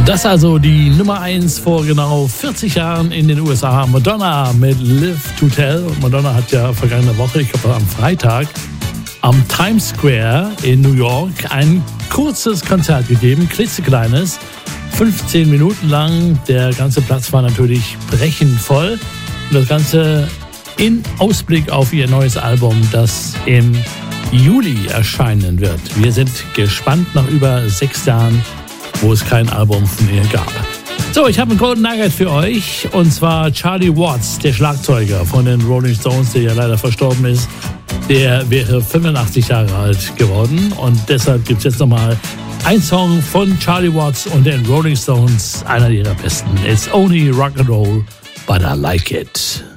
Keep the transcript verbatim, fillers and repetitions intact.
Das also die Nummer eins vor genau vierzig Jahren in den U S A. Madonna mit Live to Tell. Und Madonna hat ja vergangene Woche, ich glaube am Freitag, am Times Square in New York ein kurzes Konzert gegeben, klitzekleines, fünfzehn Minuten lang. Der ganze Platz war natürlich brechend voll. Und das Ganze in Ausblick auf ihr neues Album, das im Juli erscheinen wird. Wir sind gespannt nach über sechs Jahren, wo es kein Album von ihr gab. So, ich habe einen Golden Nugget für euch, und zwar Charlie Watts, der Schlagzeuger von den Rolling Stones, der ja leider verstorben ist. Der wäre fünfundachtzig Jahre alt geworden, und deshalb gibt es jetzt nochmal ein Song von Charlie Watts und den Rolling Stones, einer ihrer besten. It's only rock and roll, but I like it.